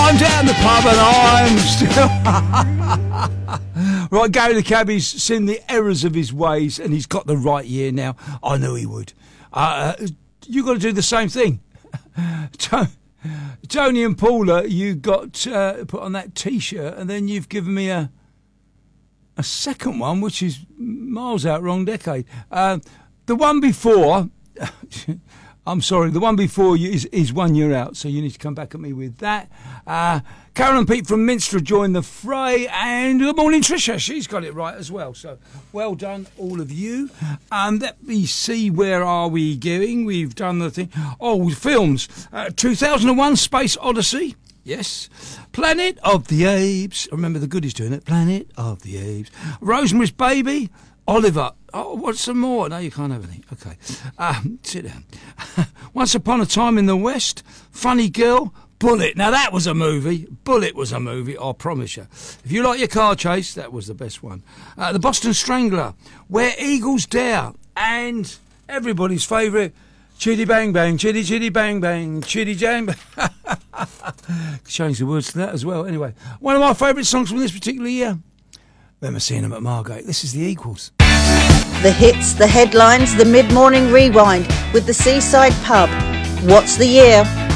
I'm down the pub and I'm still... Right, Gary the Cabbie's seen the errors of his ways and he's got the right year now. I knew he would. You got to do the same thing. Tony and Paula, you got put on that T-shirt and then you've given me a second one, which is miles out wrong decade. The one before... I'm sorry, the one before you is 1 year out, so you need to come back at me with that. Carol and Pete from Minster joined the fray, and good morning, Tricia. She's got it right as well, so well done, all of you. Let me see, where are we going? We've done the thing. Oh, films. 2001 Space Odyssey. Yes. Planet of the Apes. Remember the goodies doing it. Planet of the Apes. Rosemary's Baby. Oliver. Oh, what's some more? No, you can't have anything. Okay. Sit down. Once Upon a Time in the West. Funny Girl. Bullet. Now, that was a movie. Bullet was a movie, I promise you. If you like your car chase, that was the best one. The Boston Strangler. Where Eagles Dare. And everybody's favourite, Chitty Bang Bang, Chitty Chitty Bang Bang, Chitty Jang Bang. Change the words to that as well. Anyway, one of my favourite songs from this particular year. Remember seeing them at Margate. This is the Equals. The hits, the headlines, the mid-morning rewind with the Seaside Pub. What's the year?